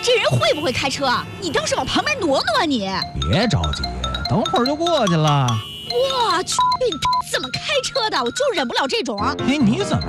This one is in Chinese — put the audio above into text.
这人会不会开车啊？你倒是往旁边挪挪啊你！ 别着急，等会儿就过去了。 我去，你怎么开车的？我就忍不了这种。 哎，你怎么